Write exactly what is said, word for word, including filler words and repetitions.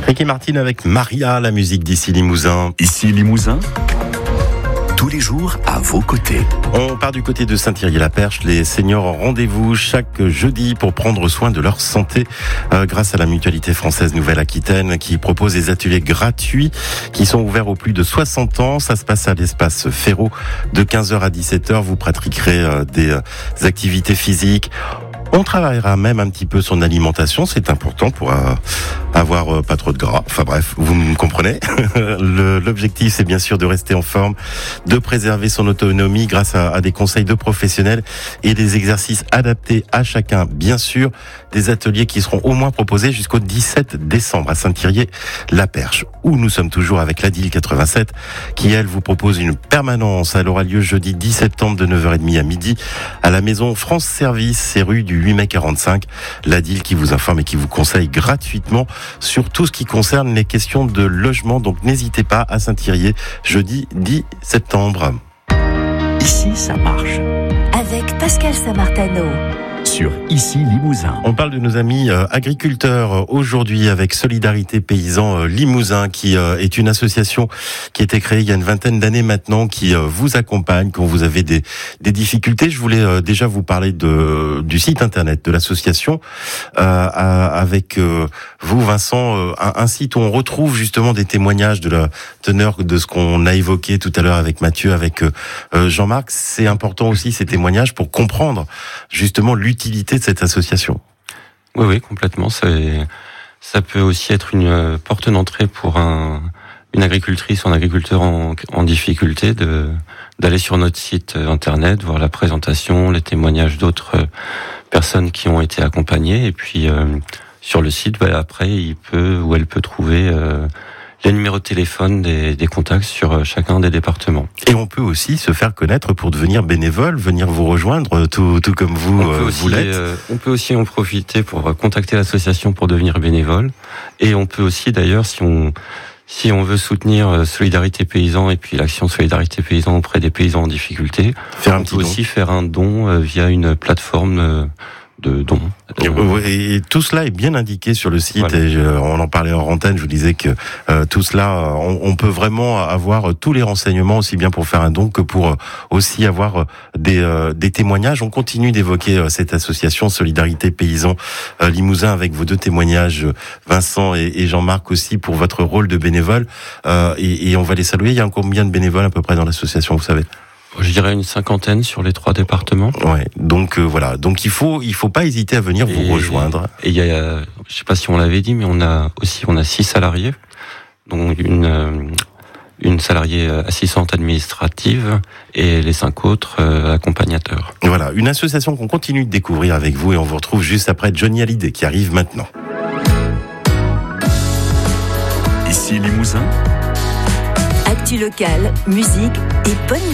Ricky Martin avec Maria, la musique d'ici Limousin. Ici Limousin, tous les jours à vos côtés. On part du côté de Saint-Thierry-la-Perche. Les seniors ont rendez-vous chaque jeudi pour prendre soin de leur santé euh, grâce à la Mutualité Française Nouvelle-Aquitaine qui propose des ateliers gratuits qui sont ouverts aux plus de soixante ans. Ça se passe à l'espace Ferraud de quinze heures à dix-sept heures. Vous pratiquerez euh, des euh, activités physiques. On travaillera même un petit peu son alimentation, c'est important pour euh, avoir euh, pas trop de gras. Enfin bref, vous me comprenez. Le, l'objectif, c'est bien sûr de rester en forme, de préserver son autonomie grâce à, à des conseils de professionnels et des exercices adaptés à chacun. Bien sûr, des ateliers qui seront au moins proposés jusqu'au dix-sept décembre à Saint-Thierry-la-Perche, où nous sommes toujours avec la D I L quatre-vingt-sept, qui elle vous propose une permanence. Elle aura lieu jeudi dix septembre de neuf heures trente à midi à la maison France Service, c'est rue du huit mai quarante-cinq. La D I L qui vous informe et qui vous conseille gratuitement sur tout ce qui concerne les questions de logement. Donc n'hésitez pas à Saint-Thierry jeudi dix septembre. Ici, ça marche. Avec Pascal Samartano. Sur Ici Limousin. On parle de nos amis euh, agriculteurs euh, aujourd'hui avec Solidarité Paysans euh, Limousin, qui euh, est une association qui a été créée il y a une vingtaine d'années maintenant, qui euh, vous accompagne quand vous avez des, des difficultés. Je voulais euh, déjà vous parler de, du site internet de l'association euh, avec euh, vous, Vincent, euh, un, un site où on retrouve justement des témoignages de la teneur de ce qu'on a évoqué tout à l'heure avec Mathieu, avec euh, Jean-Marc. C'est important aussi ces témoignages pour comprendre justement l'utilité de cette association. Oui, oui, complètement. C'est, ça peut aussi être une porte d'entrée pour un, une agricultrice ou un agriculteur en, en difficulté de, d'aller sur notre site internet, voir la présentation, les témoignages d'autres personnes qui ont été accompagnées. Et puis, euh, sur le site, bah, après, il peut ou elle peut trouver euh, les numéros de téléphone des, des contacts sur chacun des départements. Et on peut aussi se faire connaître pour devenir bénévole, venir vous rejoindre, tout, tout comme vous, on peut euh, aussi, vous l'êtes. Euh, on peut aussi en profiter pour contacter l'association pour devenir bénévole. Et on peut aussi, d'ailleurs, si on, si on veut soutenir Solidarité Paysans et puis l'action Solidarité Paysans auprès des paysans en difficulté, faire un on petit peut don. aussi faire un don euh, via une plateforme euh, de dons. Et, et tout cela est bien indiqué sur le site. Voilà. Et je, on en parlait en antenne. Je vous disais que euh, tout cela, on, on peut vraiment avoir tous les renseignements aussi bien pour faire un don que pour euh, aussi avoir euh, des, euh, des témoignages. On continue d'évoquer euh, cette association Solidarité Paysans euh, Limousin avec vos deux témoignages, Vincent et, et Jean-Marc aussi pour votre rôle de bénévole. Euh, et, et on va les saluer. Il y a combien de bénévoles à peu près dans l'association, vous savez? Je dirais une cinquantaine sur les trois départements. Ouais. Donc euh, voilà. Donc il faut il faut pas hésiter à venir vous Et- rejoindre. Et il y a, je sais pas si on l'avait dit, mais on a aussi, on a six salariés, dont une, euh, une salariée assistante administrative et les cinq autres euh, accompagnateurs. Voilà, une association qu'on continue de découvrir avec vous et on vous retrouve juste après Johnny Hallyday qui arrive maintenant. Ici Limousin, Actu locale, musique et bonne